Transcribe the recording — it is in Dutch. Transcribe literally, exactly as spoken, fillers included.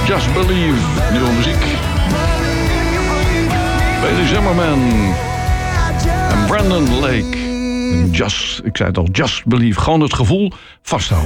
Just Believe, nieuwe muziek. Bailey Zimmerman en Brandon Lake. Just, ik zei het al, Just Believe. Gewoon het gevoel vasthouden.